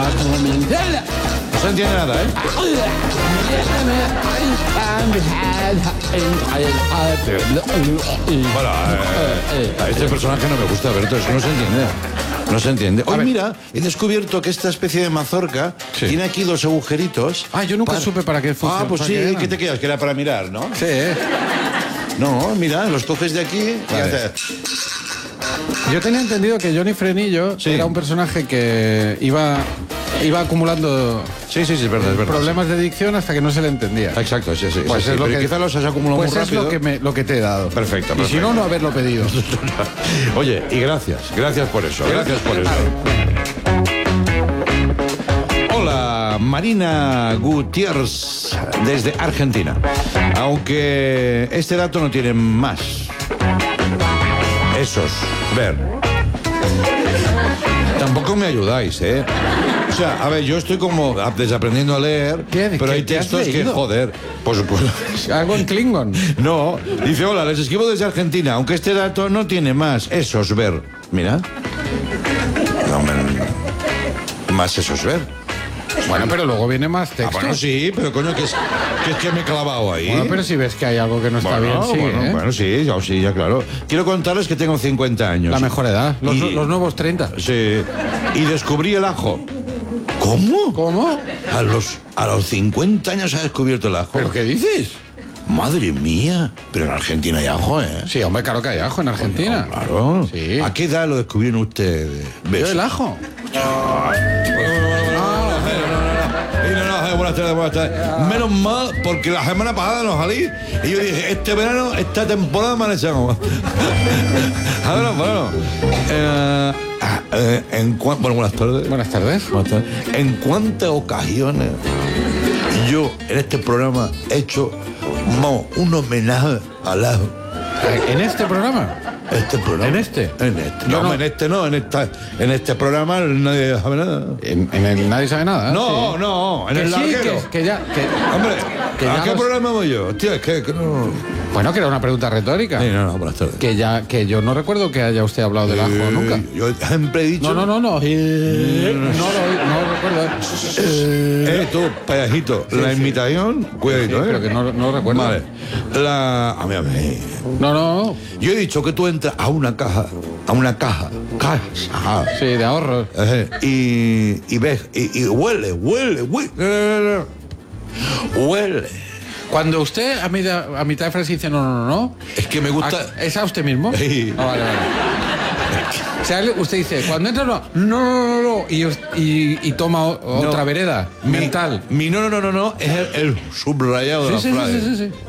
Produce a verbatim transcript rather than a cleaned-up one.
No se entiende nada, ¿eh? Bueno, eh, a este personaje no me gusta, Berto, es que no se entiende. No se entiende. Hoy, mira, he descubierto que esta especie de mazorca sí. tiene aquí dos agujeritos. Ah, yo nunca para... supe para qué funciona. Ah, pues sí, ¿qué, ¿qué te quedas? Que era para mirar, ¿no? Sí, ¿eh? No, mira, los coges de aquí. Vale. Te... Yo tenía entendido que Johnny Frenillo sí. era un personaje que iba, iba acumulando sí, sí, sí, es verdad, es verdad, problemas sí. de dicción hasta que no se le entendía. Exacto, sí, sí. Pues sí, es sí, lo que quizá los has acumulado pues muy rápido. Pues es lo que, me, lo que te he dado. Perfecto, perfecto. Y si no, no haberlo pedido. Oye, y gracias, gracias por eso, gracias por eso. Hola, Marina Gutiérrez, desde Argentina. Aunque este dato no tiene más. Esos, ver. Tampoco me ayudáis, ¿eh? O sea, a ver, yo estoy como desaprendiendo a leer, ¿Qué? pero ¿Qué, hay textos que, joder, por supuesto. ¿Algo en Klingon? No, dice, hola, les escribo desde Argentina, aunque este dato no tiene más. Esos, ver. Mira. No, me... Más esos, ver. Bueno, pero luego viene más texto. Ah, bueno, sí, pero coño, que es que, es que me he clavado ahí. Bueno, pero si ves que hay algo que no está bueno, bien, sigue, bueno, ¿eh? bueno, sí, ya, sí, ya claro. Quiero contarles que tengo cincuenta años. La mejor edad, los, y, los nuevos treinta. Sí, y descubrí el ajo. ¿Cómo? ¿Cómo? A los, a los cincuenta años ha descubierto el ajo. ¿Pero qué dices? Madre mía, pero en Argentina hay ajo, ¿eh? Sí, hombre, claro que hay ajo en Argentina. Bueno, claro. Sí. ¿A qué edad lo descubrieron ustedes? ¿Yo el ajo? Buenas tardes, buenas tardes. Menos mal, porque la semana pasada no salí y yo dije, este verano, esta temporada me han echado. Bueno, bueno. Eh, eh, en cua- bueno, buenas tardes. Buenas tardes. Buenas tardes. ¿En cuántas ocasiones yo en este programa he hecho mo, un homenaje al ajo? ¿En este programa? ¿Este programa? ¿En este? En este. Yo No, no. en este no, en esta, en este programa nadie sabe nada. En, en el Nadie Sabe Nada. No, sí. no, en que el sí, larguero. que, que ya... Que, Hombre, que ¿a ya qué los- programa voy yo? Tío, es que, que no... Bueno, que era una pregunta retórica. Sí, no, no, buenas tardes. Que ya, que yo no recuerdo que haya usted hablado del ajo Eh, nunca. Yo siempre he dicho... No, no, no, no. Eh, no, lo, no lo recuerdo. Eh, tú, payasito, la imitación, cuidadito, Sí, ¿eh? pero que no, no lo recuerdo. Vale. La... A mí, a mí... No, no. Yo he dicho que tú entras a una caja, a una caja, caja, Sí, de ahorros. eh, y, y ves, y, y huele, huele, huele, huele. Cuando usted a mitad, a mitad de frase dice no, no, no, no. Es que me gusta... ¿a- ¿Es a usted mismo? Sí. Ah, vale, vale. O sea, usted dice, cuando entra no, no, no, no, no, y, y, y toma o- otra No. vereda Mi- mental. Mi no, no, no, no, no, es el, el subrayado de Sí, la sí, sí, frase. sí, sí, sí.